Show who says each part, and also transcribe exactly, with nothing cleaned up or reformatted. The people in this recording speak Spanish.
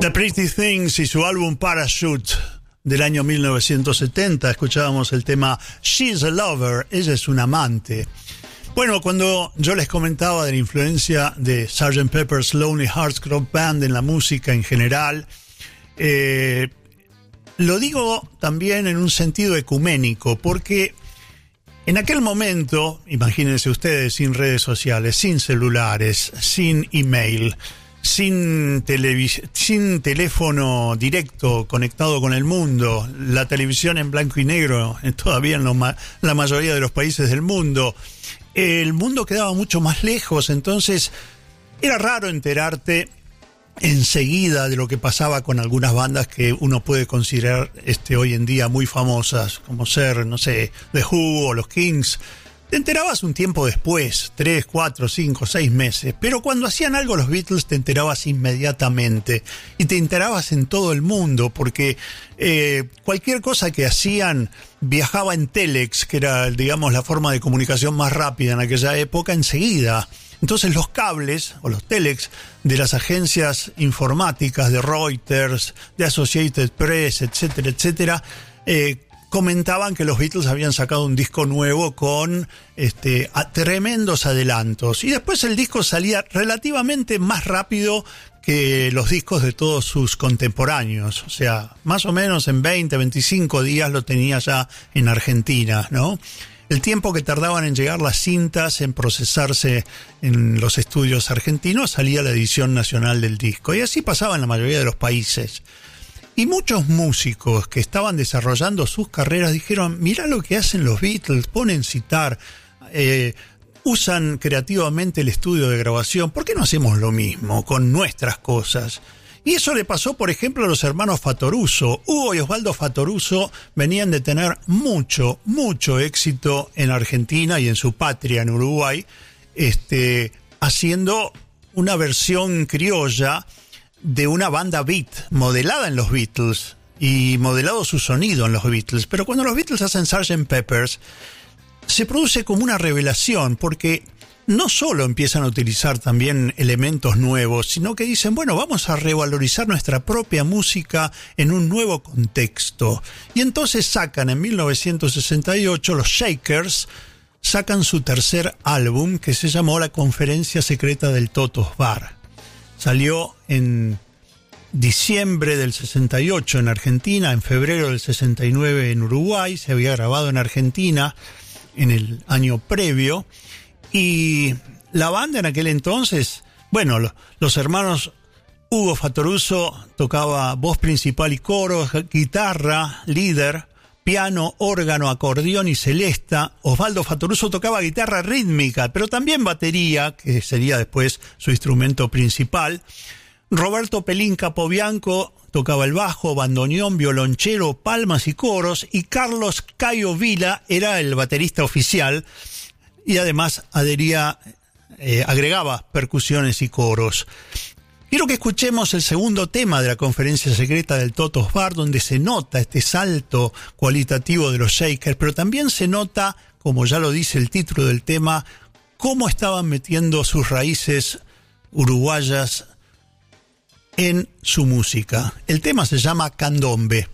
Speaker 1: The Pretty Things y su álbum Parachute del año mil novecientos setenta. Escuchábamos el tema She's a Lover, ella es una amante. Bueno, cuando yo les comentaba de la influencia de sergeant Pepper's Lonely Hearts Club Band en la música en general, eh, lo digo también en un sentido ecuménico, porque en aquel momento, imagínense ustedes, sin redes sociales, sin celulares, sin email, sin, televis- sin teléfono directo conectado con el mundo, la televisión en blanco y negro, todavía en lo ma- la mayoría de los países del mundo, el mundo quedaba mucho más lejos, entonces era raro enterarte enseguida de lo que pasaba con algunas bandas que uno puede considerar este, hoy en día muy famosas, como ser, no sé, The Who o los Kings. Te enterabas un tiempo después, tres, cuatro, cinco, seis meses, pero cuando hacían algo los Beatles te enterabas inmediatamente y te enterabas en todo el mundo porque eh, cualquier cosa que hacían viajaba en telex, que era, digamos, la forma de comunicación más rápida en aquella época, enseguida. Entonces los cables o los telex de las agencias informáticas de Reuters, de Associated Press, etcétera, etcétera, eh, comentaban que los Beatles habían sacado un disco nuevo con este, a, tremendos adelantos. Y después el disco salía relativamente más rápido que los discos de todos sus contemporáneos. O sea, más o menos en veinte, veinticinco días lo tenía ya en Argentina, ¿no? El tiempo que tardaban en llegar las cintas, en procesarse en los estudios argentinos, salía la edición nacional del disco. Y así pasaba en la mayoría de los países. Y muchos músicos que estaban desarrollando sus carreras dijeron, mirá lo que hacen los Beatles, ponen citar, eh, usan creativamente el estudio de grabación, ¿por qué no hacemos lo mismo con nuestras cosas? Y eso le pasó, por ejemplo, a los hermanos Fattoruso. Hugo y Osvaldo Fattoruso venían de tener mucho, mucho éxito en Argentina y en su patria, en Uruguay, este, haciendo una versión criolla de una banda beat, modelada en los Beatles, y modelado su sonido en los Beatles. Pero cuando los Beatles hacen sergeant Pepper's, se produce como una revelación, porque no solo empiezan a utilizar también elementos nuevos, sino que dicen, bueno, vamos a revalorizar nuestra propia música en un nuevo contexto. Y entonces sacan en mil novecientos sesenta y ocho los Shakers, sacan su tercer álbum que se llamó La Conferencia Secreta del Totos Bar. Salió en diciembre del sesenta y ocho en Argentina, en febrero del sesenta y nueve en Uruguay, se había grabado en Argentina en el año previo, y la banda en aquel entonces, bueno, los, los hermanos Hugo Fattoruso tocaba voz principal y coros, guitarra, líder, piano, órgano, acordeón y celesta. Osvaldo Fattoruso tocaba guitarra rítmica, pero también batería, que sería después su instrumento principal. Roberto Pelín Capobianco tocaba el bajo, bandoneón, violonchelo, palmas y coros, y Carlos Cayo Vila era el baterista oficial y además adhería, eh, agregaba percusiones y coros. Quiero que escuchemos el segundo tema de la Conferencia Secreta del Totos Bar, donde se nota este salto cualitativo de los Shakers, pero también se nota, como ya lo dice el título del tema, cómo estaban metiendo sus raíces uruguayas en su música. El tema se llama Candombe.